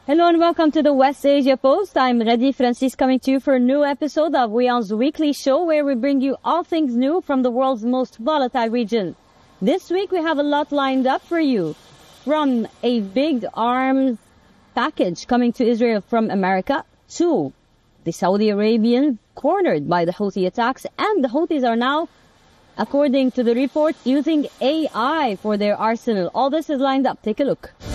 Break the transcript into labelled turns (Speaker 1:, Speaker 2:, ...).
Speaker 1: Hello and welcome to the West Asia Post. I'm Redi Francis coming to you for a new episode of WION's weekly show where we bring you all things new from the world's most volatile region. This week we have a lot lined up for you. From a big arms package coming to Israel from America to the Saudi Arabians cornered by the Houthi attacks, and the Houthis are now, according to the reports, using AI for their arsenal. All this is lined up. Take a look.